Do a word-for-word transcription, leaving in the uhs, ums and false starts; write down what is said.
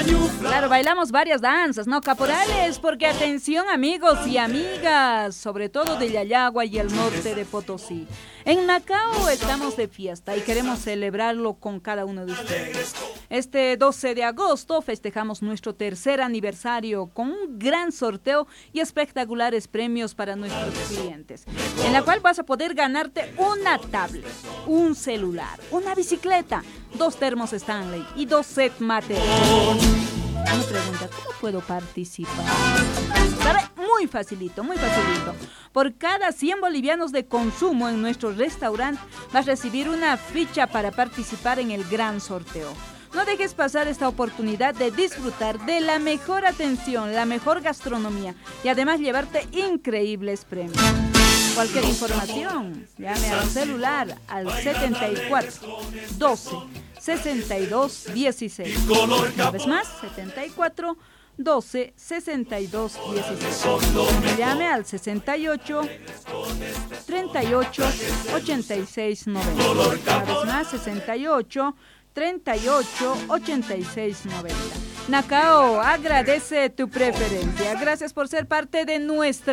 Claro, bailamos varias danzas, ¿no? Caporales, porque atención amigos y amigas, sobre todo de Yayagua y el norte de Potosí. En Nacao estamos de fiesta y queremos celebrarlo con cada uno de ustedes. Este doce de agosto festejamos nuestro tercer aniversario con un gran sorteo y espectaculares premios para nuestros clientes, en la cual vas a poder ganarte una tablet, un celular, una bicicleta, dos termos Stanley y dos set mate. Una pregunta, ¿cómo puedo participar? ¿Sabe? Muy facilito, muy facilito. Por cada cien bolivianos de consumo en nuestro restaurante vas a recibir una ficha para participar en el gran sorteo. No dejes pasar esta oportunidad de disfrutar de la mejor atención, la mejor gastronomía y además llevarte increíbles premios. Cualquier información, llame al celular al setenta y cuatro, doce, sesenta y dos, dieciséis. Una vez más, setenta y cuatro, doce, sesenta y dos, dieciséis. Llame al sesenta y ocho, treinta y ocho, ochenta y seis, noventa. Una vez más, sesenta y ocho, treinta y ocho, ochenta y seis, noventa. Nacao agradece tu preferencia. Gracias por ser parte de nuestra